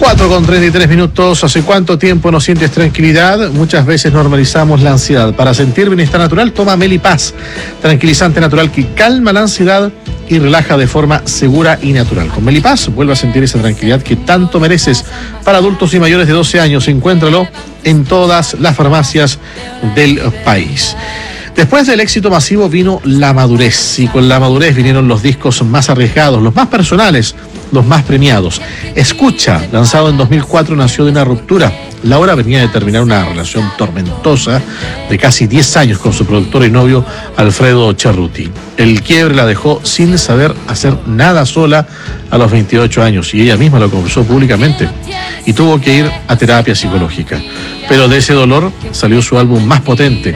4:33. ¿Hace cuánto tiempo no sientes tranquilidad? Muchas veces normalizamos la ansiedad. Para sentir bienestar natural, toma Melipaz, tranquilizante natural que calma la ansiedad y relaja de forma segura y natural. Con Melipaz vuelve a sentir esa tranquilidad que tanto mereces. Para adultos y mayores de 12 años, encuéntralo en todas las farmacias del país. Después del éxito masivo vino la madurez, y con la madurez vinieron los discos más arriesgados, los más personales, los más premiados. Escucha, lanzado en 2004, nació de una ruptura. Laura venía de terminar una relación tormentosa de casi 10 años con su productor y novio Alfredo Cerruti. El quiebre la dejó sin saber hacer nada sola a los 28 años, y ella misma lo confesó públicamente, y tuvo que ir a terapia psicológica. Pero de ese dolor salió su álbum más potente,